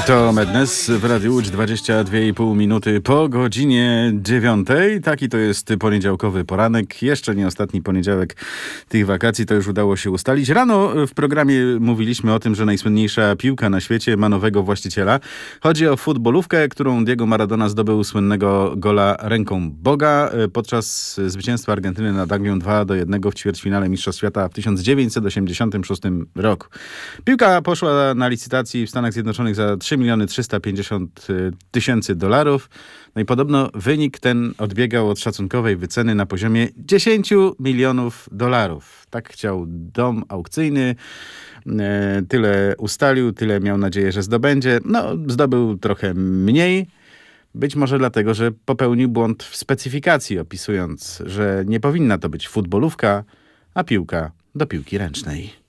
To Madness w Radiu Łódź, 22,5 minuty po godzinie 9. Taki to jest poniedziałkowy poranek. Jeszcze nie ostatni poniedziałek tych wakacji, to już udało się ustalić. Rano w programie mówiliśmy o tym, że najsłynniejsza piłka na świecie ma nowego właściciela. Chodzi o futbolówkę, którą Diego Maradona zdobył słynnego gola ręką Boga podczas zwycięstwa Argentyny nad Anglią 2-1 w ćwierćfinale Mistrzostw Świata w 1986 roku. Piłka poszła na licytacji w Stanach Zjednoczonych za 3 350 000 dolarów. No i podobno wynik ten odbiegał od szacunkowej wyceny na poziomie 10 milionów dolarów. Tak chciał dom aukcyjny. Tyle ustalił, tyle miał nadzieję, że zdobędzie. No, zdobył trochę mniej. Być może dlatego, że popełnił błąd w specyfikacji, opisując, że nie powinna to być futbolówka, a piłka do piłki ręcznej.